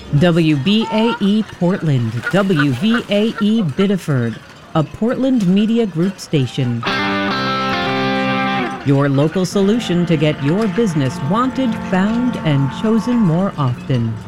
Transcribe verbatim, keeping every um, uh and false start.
W B A E Portland, W V A E Biddeford, a Portland Media Group station. Your local solution to get your business wanted, found, and chosen more often.